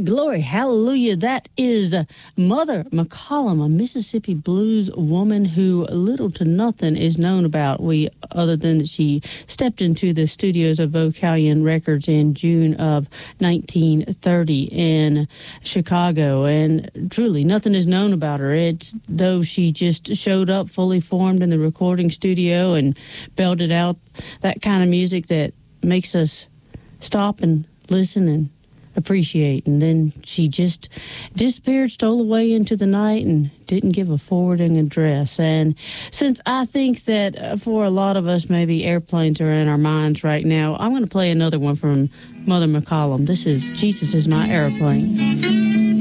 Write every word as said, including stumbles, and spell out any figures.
glory, hallelujah. That is Mother McCollum, a Mississippi blues woman who little to nothing is known about, we other than that she stepped into the studios of Vocalion Records in June of nineteen thirty in Chicago. And truly, nothing is known about her. It's though she just showed up fully formed in the recording studio and belted out that kind of music that makes us stop and listen and appreciate. And then she just disappeared, stole away into the night, and didn't give a forwarding address. And since I think that uh, for a lot of us, maybe airplanes are in our minds right now, I'm going to play another one from Mother McCollum. This is Jesus Is My Airplane.